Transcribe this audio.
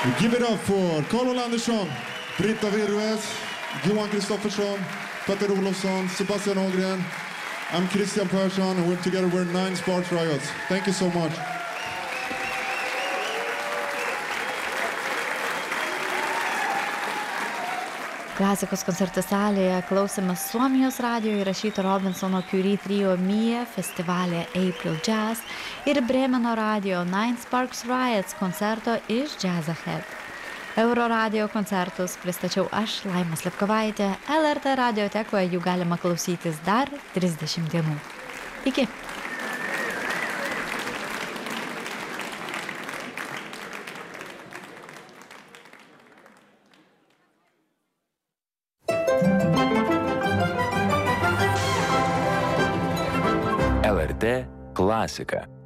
Give it up for Carl Andersson, Britta Virrues, Johan Kristoffersson, Petter Olofsson, Sebastian Ågren. I'm Christian Persson, and together we're 9 Sparks Riots. Thank you so much. Klasikos koncertų salėje klausėmės Suomijos radijo įrašyto Robinsono Curie trio Mie festivalė April Jazz ir Brėmeno radijo 9 Sparks Riots koncerto iš Jazz Ahead. Euro radijo koncertus pristačiau aš, Laima Slepkovaitė. LRT radiotekoje jų galima klausytis dar 30 dienų. Iki! LRT klasika.